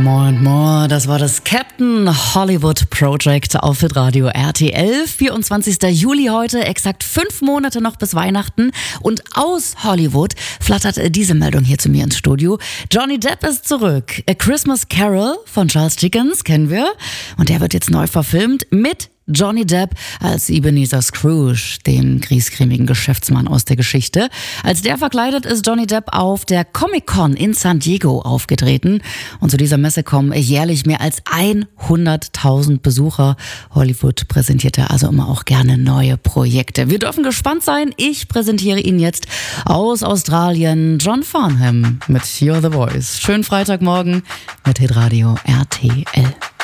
More and More, das war das Captain Hollywood Project auf Hitradio RTL. 24. Juli heute, exakt 5 Monate noch bis Weihnachten. Und aus Hollywood flattert diese Meldung hier zu mir ins Studio. Johnny Depp ist zurück. A Christmas Carol von Charles Dickens kennen wir. Und der wird jetzt neu verfilmt mit Johnny Depp als Ebenezer Scrooge, dem griesgrämigen Geschäftsmann aus der Geschichte. Als der verkleidet ist Johnny Depp auf der Comic-Con in San Diego aufgetreten. Und zu dieser Messe kommen jährlich mehr als 100.000 Besucher. Hollywood präsentierte also immer auch gerne neue Projekte. Wir dürfen gespannt sein. Ich präsentiere Ihnen jetzt aus Australien John Farnham mit You're the Voice. Schönen Freitagmorgen mit Hitradio RTL.